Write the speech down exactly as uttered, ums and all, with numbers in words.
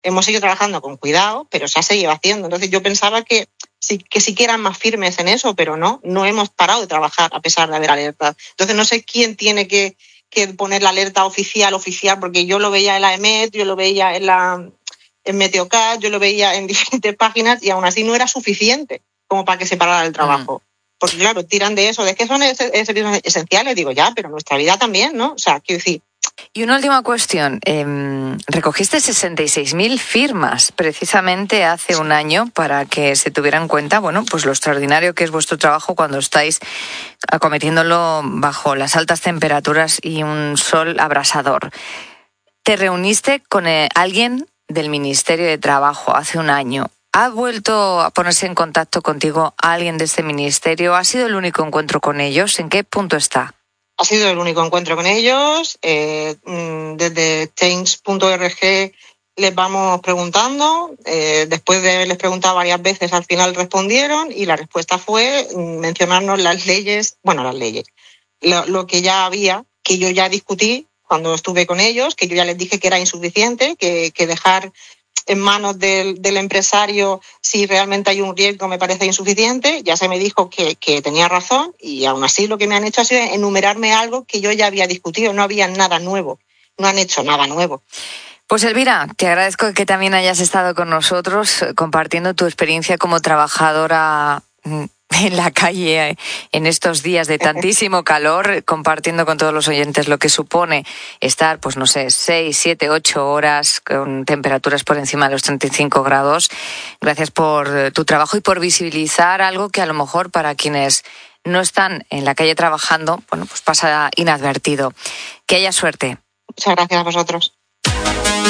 hemos seguido trabajando con cuidado, pero se ha seguido haciendo. Entonces yo pensaba que sí, que sí que eran más firmes en eso, pero no, no hemos parado de trabajar a pesar de haber alertas. Entonces no sé quién tiene que, que poner la alerta oficial, oficial, porque yo lo veía en la E M E T, yo lo veía en la en Meteocat, yo lo veía en diferentes páginas y aún así no era suficiente como para que se parara el trabajo. Mm. Porque claro, tiran de eso, de que son servicios esenciales, digo ya, pero nuestra vida también, ¿no? O sea, quiero decir. Y una última cuestión. Eh, recogiste sesenta y seis mil firmas precisamente hace un año para que se tuviera en cuenta, bueno, pues lo extraordinario que es vuestro trabajo cuando estáis acometiéndolo bajo las altas temperaturas y un sol abrasador. Te reuniste con eh, alguien del Ministerio de Trabajo hace un año. ¿Ha vuelto a ponerse en contacto contigo alguien de este ministerio? ¿Ha sido el único encuentro con ellos? ¿En qué punto está? Ha sido el único encuentro con ellos. Eh, desde change punto org les vamos preguntando. Eh, después de les preguntado varias veces, al final respondieron y la respuesta fue mencionarnos las leyes, bueno, las leyes, lo, lo que ya había, que yo ya discutí cuando estuve con ellos, que yo ya les dije que era insuficiente, que, que dejar en manos del, del empresario si realmente hay un riesgo me parece insuficiente. Ya se me dijo que, que tenía razón y aún así lo que me han hecho ha sido enumerarme algo que yo ya había discutido, no había nada nuevo, no han hecho nada nuevo. Pues Elvira, te agradezco que también hayas estado con nosotros compartiendo tu experiencia como trabajadora en la calle en estos días de tantísimo calor, compartiendo con todos los oyentes lo que supone estar, pues no sé, seis, siete, ocho horas con temperaturas por encima de los treinta y cinco grados. Gracias por tu trabajo y por visibilizar algo que a lo mejor para quienes no están en la calle trabajando, bueno, pues pasa inadvertido. Que haya suerte. Muchas gracias a vosotros.